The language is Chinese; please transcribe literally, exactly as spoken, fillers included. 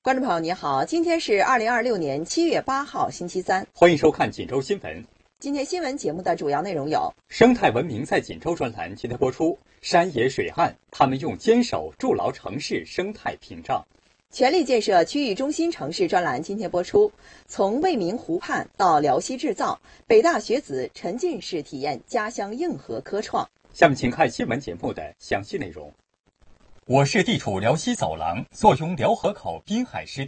观众朋友您好，今天是二零二六年七月八号星期三， 欢迎收看锦州新闻。 今天新闻节目的主要内容有： 生态文明在锦州专栏今天播出，山野水岸，他们用坚守筑牢城市生态屏障； 全力建设区域中心城市专栏今天播出，从未名湖畔到辽西制造，北大学子沉浸式体验家乡硬核科创。 下面请看新闻节目的详细内容。我市地处辽西走廊，坐拥辽河口滨海湿